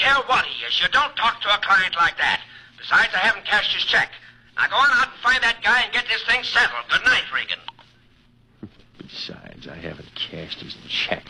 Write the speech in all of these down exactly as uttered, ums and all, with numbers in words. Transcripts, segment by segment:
care what he is. You don't talk to a client like that. Besides, I haven't cashed his check. Now go on out and find that guy and get this thing settled. Good night, Regan. Besides, I haven't cashed his check.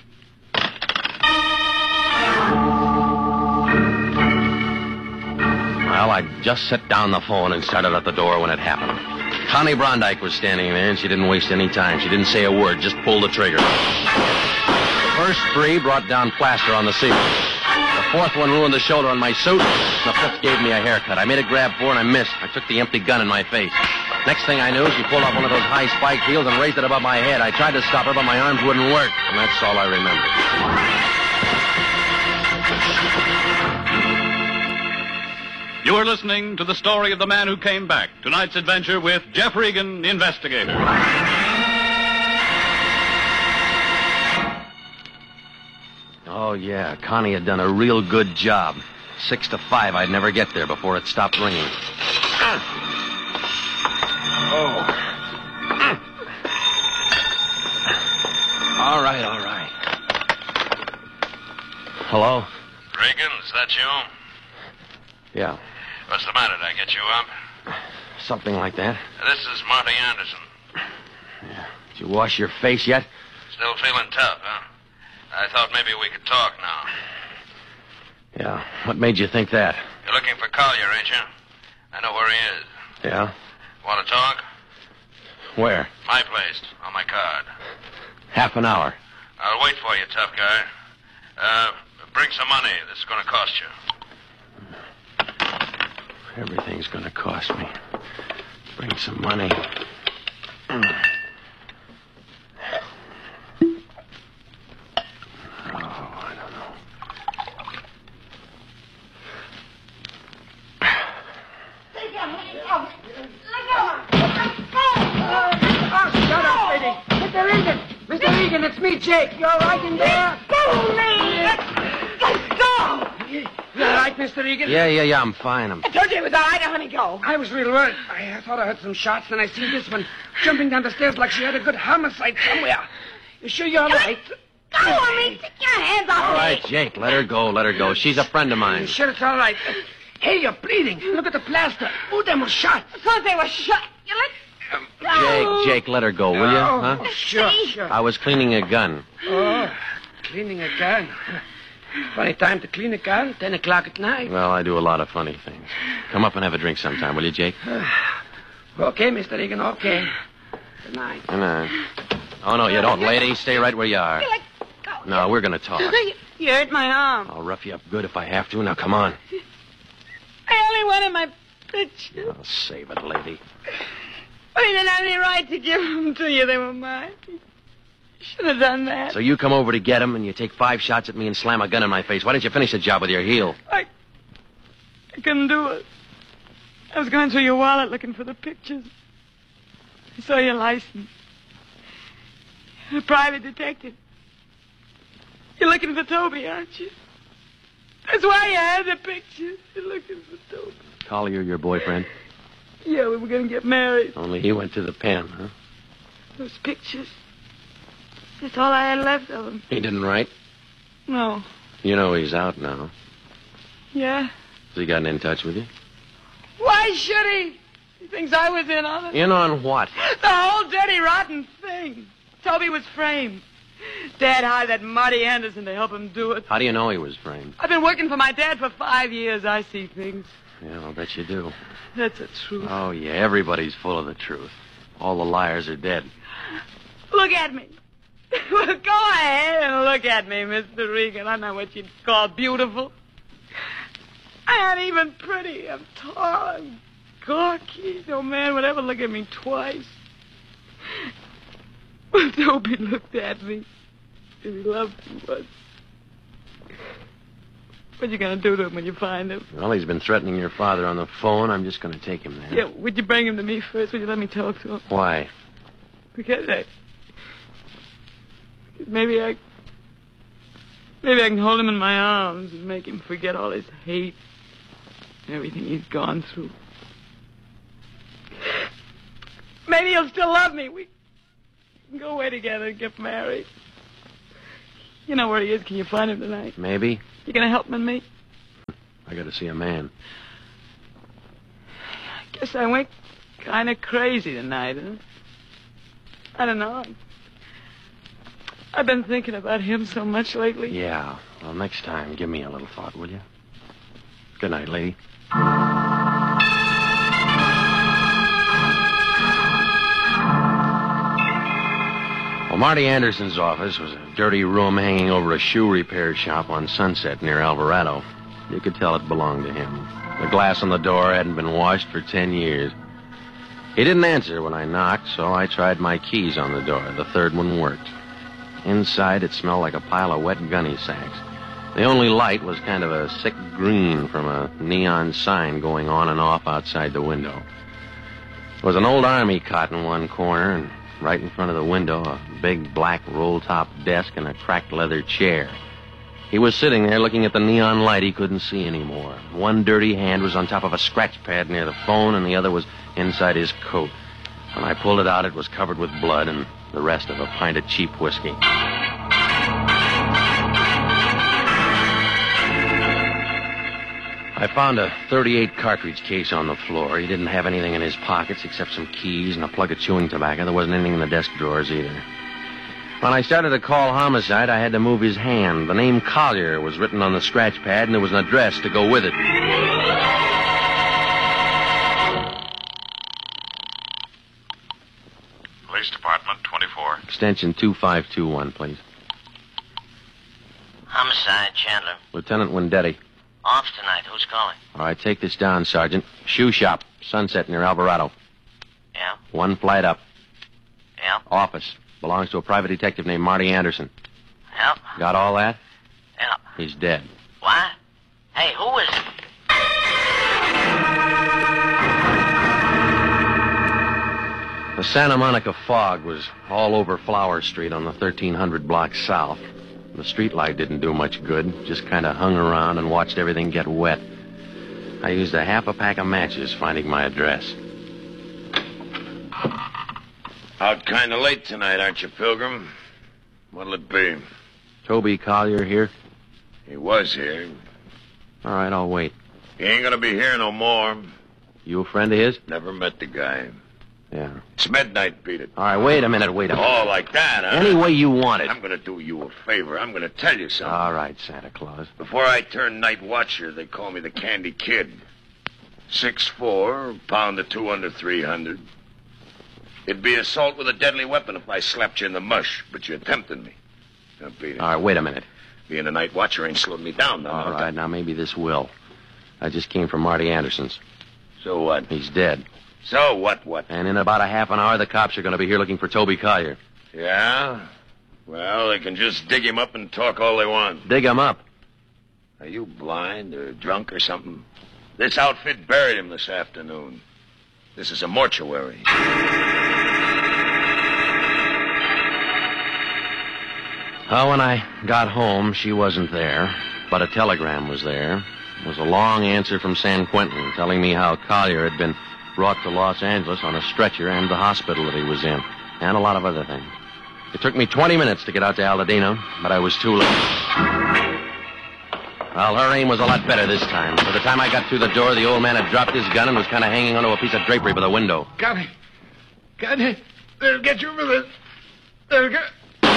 Well, I just set down the phone and started at the door when it happened. Connie Brondike was standing there, and she didn't waste any time. She didn't say a word, just pulled the trigger. The first three brought down plaster on the ceiling. The fourth one ruined the shoulder on my suit. The fifth gave me a haircut. I made a grab for and I missed. I took the empty gun in my face. Next thing I knew, she pulled off one of those high spiked heels and raised it above my head. I tried to stop her, but my arms wouldn't work. And that's all I remember. You are listening to the story of the man who came back. Tonight's adventure with Jeff Regan, the investigator. Oh, yeah. Connie had done a real good job. Six to five, I'd never get there before it stopped ringing. Oh. All right, all right. Hello? Regan, is that you? Yeah, What's the matter? Did I get you up? something like that. This is Marty Anderson. Yeah. Did you wash your face yet? Still feeling tough, huh? I thought maybe we could talk now. Yeah. What made you think that? You're looking for Collier, ain't you? I know where he is. Yeah? Want to talk? Where? My place, on my card. Half an hour. I'll wait for you, tough guy. Uh, bring some money. This is going to cost you. Everything's gonna cost me. Bring some money. Oh, I don't know. Oh, shut up, lady. Mister Regan. Mister Regan, it's me, Jake. You all right in there? Go, me! Let's go! You all right, Mister Regan? Yeah, yeah, yeah, I'm fine. I'm... I told you it was all right. Now, honey, go. I was real worried. I thought I heard some shots, then I seen this one jumping down the stairs like she had a good homicide somewhere. You sure you're all right? Go on me. Take your hands off All me. right, Jake, let her go, let her go. She's a friend of mine. You sure it's all right? Hey, you're bleeding. Look at the plaster. Oh, them were shots. Of course they were shot. You let... Jake, Jake, let her go, will you? Oh, Huh? sure, sure. I was cleaning a gun. Oh, cleaning a gun. Funny time to clean a gun, ten o'clock at night. Well, I do a lot of funny things. Come up and have a drink sometime, will you, Jake? Okay, Mister Regan, okay. Good night. Good night. Oh, no, you don't, lady. Stay right where you are. You let go. No, we're going to talk. You, you hurt my arm. I'll rough you up good if I have to. Now, come on. I only wanted my pictures. I'll save it, lady. But he didn't have any right to give them to you. They were mine. You should have done that. So you come over to get him, and you take five shots at me and slam a gun in my face. Why didn't you finish the job with your heel? I, I couldn't do it. I was going through your wallet looking for the pictures. I saw your license. You're a private detective. You're looking for Toby, aren't you? That's why you had the pictures. You're looking for Toby. Collier, your boyfriend? Yeah, we were going to get married. Only he went to the pen, huh? Those pictures. That's all I had left of him. He didn't write? No. You know he's out now. Yeah? Has he gotten in touch with you? Why should he? He thinks I was in on it. In on what? The whole dirty, rotten thing. Toby was framed. Dad hired that Marty Anderson to help him do it. How do you know he was framed? I've been working for my dad for five years. I see things. Yeah, I'll bet you do. That's the truth. Oh, yeah, everybody's full of the truth. All the liars are dead. Look at me. Well, go ahead and look at me, Mister Regan. I'm not what you'd call beautiful. I ain't even pretty. I'm tall. I'm gawky. No man would ever look at me twice. Well, Toby looked at me. He loved me once. What you gonna do to him when you find him? Well, he's been threatening your father on the phone. I'm just going to take him there. Yeah, would you bring him to me first? Would you let me talk to him? Why? Because I... Maybe I... Maybe I can hold him in my arms and make him forget all his hate and everything he's gone through. Maybe he'll still love me. We can go away together and get married. You know where he is. Can you find him tonight? Maybe. You gonna help him and me? I got to see a man. I guess I went kind of crazy tonight, huh? I don't know. I've been thinking about him so much lately. Yeah. Well, next time, give me a little thought, will you? Good night, lady. Well, Marty Anderson's office was a dirty room hanging over a shoe repair shop on Sunset near Alvarado. You could tell it belonged to him. The glass on the door hadn't been washed for ten years. He didn't answer when I knocked, so I tried my keys on the door. The third one worked. Inside, it smelled like a pile of wet gunny sacks. The only light was kind of a sick green from a neon sign going on and off outside the window. There was an old army cot in one corner, and right in front of the window, a big black roll-top desk and a cracked leather chair. He was sitting there looking at the neon light he couldn't see anymore. One dirty hand was on top of a scratch pad near the phone, and the other was inside his coat. When I pulled it out, it was covered with blood and the rest of a pint of cheap whiskey. I found a thirty-eight cartridge case on the floor. He didn't have anything in his pockets except some keys and a plug of chewing tobacco. There wasn't anything in the desk drawers either. When I started to call homicide, I had to move his hand. The name Collier was written on the scratch pad, and there was an address to go with it. Police Department, twenty-four. Extension two five two one, please. Homicide, Chandler. Lieutenant Wendetti. Off tonight. Who's calling? All right, take this down, Sergeant. Shoe shop, Sunset near Alvarado. Yeah? One flight up. Yeah? Office. Belongs to a private detective named Marty Anderson. Yeah? Got all that? Yeah. He's dead. What? Hey, who is it? The Santa Monica fog was all over Flower Street on the thirteen hundred block south. The streetlight didn't do much good, just kind of hung around and watched everything get wet. I used a half a pack of matches finding my address. Out kind of late tonight, aren't you, Pilgrim? What'll it be? Toby Collier here? He was here. All right, I'll wait. He ain't gonna be here no more. You a friend of his? Never met the guy. Yeah. It's midnight, beat it. All right, wait a minute, wait a minute. Oh, like that, huh? Any way you want it. I'm gonna do you a favor. I'm gonna tell you something. All right, Santa Claus. Before I turned night watcher, they call me the Candy Kid. six foot four, pound of two under three hundred. It'd be assault with a deadly weapon if I slapped you in the mush, but you tempted me. Now, beat it. All right, wait a minute. Being a night watcher ain't slowed me down, though. All right, now maybe this will. I just came from Marty Anderson's. So what? He's dead. So what, what? And in about a half an hour, the cops are going to be here looking for Toby Collier. Yeah? Well, they can just dig him up and talk all they want. Dig him up. Are you blind or drunk or something? This outfit buried him this afternoon. This is a mortuary. Well, when I got home, she wasn't there, but a telegram was there. It was a long answer from San Quentin telling me how Collier had been brought to Los Angeles on a stretcher and the hospital that he was in, and a lot of other things. It took me twenty minutes to get out to Aladino, but I was too late. Well, her aim was a lot better this time. By the time I got through the door, the old man had dropped his gun and was kind of hanging onto a piece of drapery by the window. Got it. Got it. They'll get you for this. They'll get...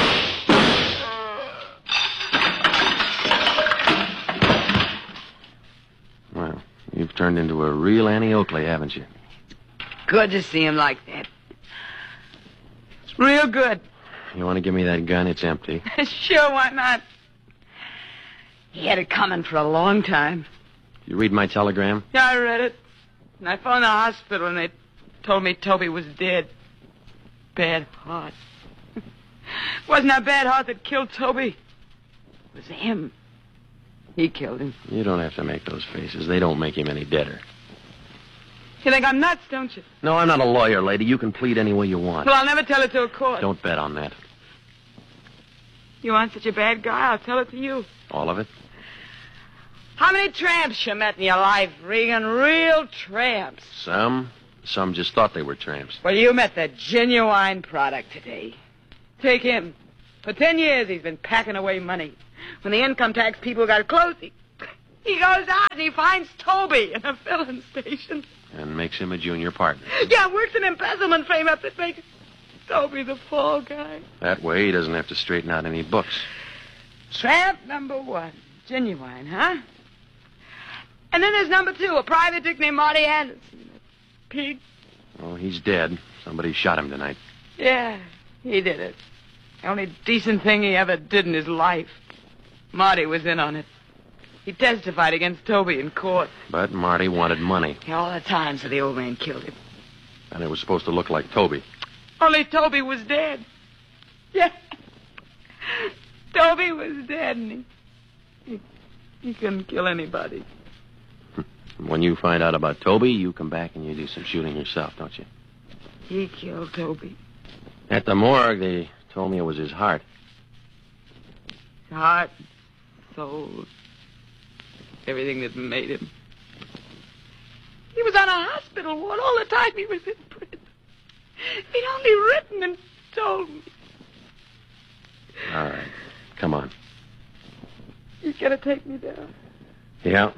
Well, you've turned into a real Annie Oakley, haven't you? Good to see him like that. It's real good. You want to give me that gun? It's empty. Sure, why not? He had it coming for a long time. You read my telegram? Yeah, I read it. And I phoned the hospital, and they told me Toby was dead. Bad heart. It wasn't that bad heart that killed Toby. It was him. He killed him. You don't have to make those faces. They don't make him any deader. You think I'm nuts, don't you? No, I'm not a lawyer, lady. You can plead any way you want. Well, I'll never tell it to a court. Don't bet on that. You aren't such a bad guy. I'll tell it to you. All of it? How many tramps you met in your life, Regan? Real tramps. Some. Some just thought they were tramps. Well, you met the genuine product today. Take him. For ten years, he's been packing away money. When the income tax people got close, he, he goes out and he he finds Toby in a filling station. And makes him a junior partner. Yeah, works an embezzlement frame up that makes Toby the fall guy. That way he doesn't have to straighten out any books. Tramp number one. Genuine, huh? And then there's number two, a private dick named Marty Anderson. A pig. Oh, he's dead. Somebody shot him tonight. Yeah, he did it. The only decent thing he ever did in his life. Marty was in on it. He testified against Toby in court. But Marty wanted money. All the time, so the old man killed him. And it was supposed to look like Toby. Only Toby was dead. Yeah. Toby was dead, and he, he, he couldn't kill anybody. When you find out about Toby, you come back and you do some shooting yourself, don't you? He killed Toby. At the morgue, they told me it was his heart. Heart, soul, everything that made him. He was on a hospital ward all the time he was in prison. He'd only written and told me. All right. Come on. You gotta take me down. Yeah.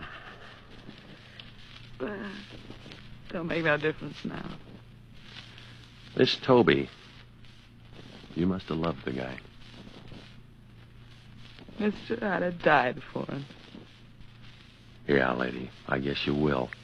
But don't make no difference now. This Toby, you must have loved the guy. Mister, I'd have died for him. Yeah, lady. I guess you will.